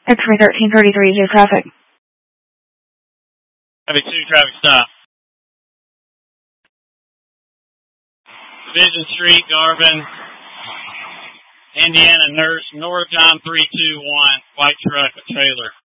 X-ray 1333, J traffic. Heavy 2 traffic stop. Division Street, Garvin, Indiana Nurse, North John 321, white truck, a trailer.